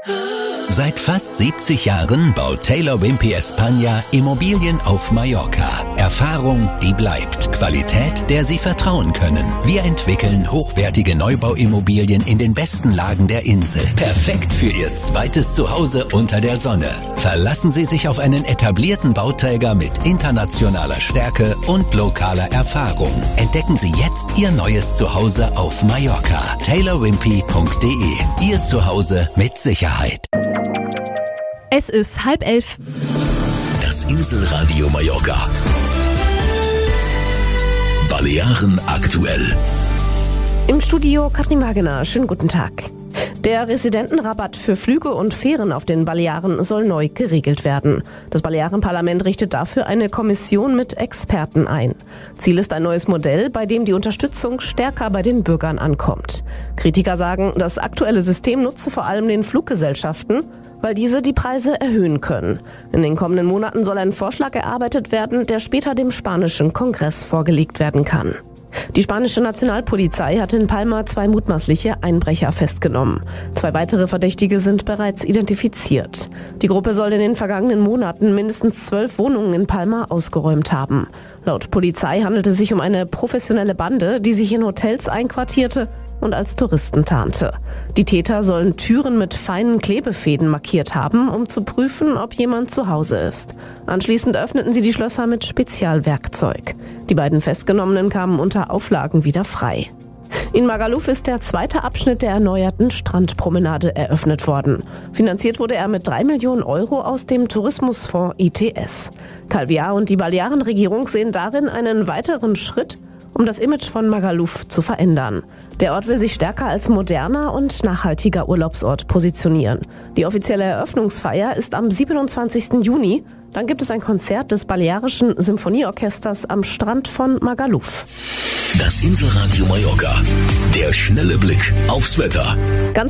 Seit fast 70 Jahren baut Taylor Wimpey España Immobilien auf Mallorca. Erfahrung, die bleibt. Qualität, der Sie vertrauen können. Wir entwickeln hochwertige Neubauimmobilien in den besten Lagen der Insel. Perfekt für Ihr zweites Zuhause unter der Sonne. Verlassen Sie sich auf einen etablierten Bauträger mit internationaler Stärke und lokaler Erfahrung. Entdecken Sie jetzt Ihr neues Zuhause auf Mallorca. taylorwimpey.de. Ihr Zuhause mit Sicherheit. Es ist 10:30. Das Inselradio Mallorca. Balearen aktuell. Im Studio Katrin Wagener. Schönen guten Tag. Der Residentenrabatt für Flüge und Fähren auf den Balearen soll neu geregelt werden. Das Balearenparlament richtet dafür eine Kommission mit Experten ein. Ziel ist ein neues Modell, bei dem die Unterstützung stärker bei den Bürgern ankommt. Kritiker sagen, das aktuelle System nutze vor allem den Fluggesellschaften, weil diese die Preise erhöhen können. In den kommenden Monaten soll ein Vorschlag erarbeitet werden, der später dem spanischen Kongress vorgelegt werden kann. Die spanische Nationalpolizei hat in Palma 2 mutmaßliche Einbrecher festgenommen. 2 weitere Verdächtige sind bereits identifiziert. Die Gruppe soll in den vergangenen Monaten mindestens 12 Wohnungen in Palma ausgeräumt haben. Laut Polizei handelte es sich um eine professionelle Bande, die sich in Hotels einquartierte und als Touristen tarnte. Die Täter sollen Türen mit feinen Klebefäden markiert haben, um zu prüfen, ob jemand zu Hause ist. Anschließend öffneten sie die Schlösser mit Spezialwerkzeug. Die beiden Festgenommenen kamen unter Auflagen wieder frei. In Magaluf ist der 2. Abschnitt der erneuerten Strandpromenade eröffnet worden. Finanziert wurde er mit 3 Millionen Euro aus dem Tourismusfonds ITS. Calvià und die Balearenregierung sehen darin einen weiteren Schritt, um das Image von Magaluf zu verändern. Der Ort will sich stärker als moderner und nachhaltiger Urlaubsort positionieren. Die offizielle Eröffnungsfeier ist am 27. Juni. Dann gibt es ein Konzert des Balearischen Symphonieorchesters am Strand von Magaluf. Das Inselradio Mallorca. Der schnelle Blick aufs Wetter.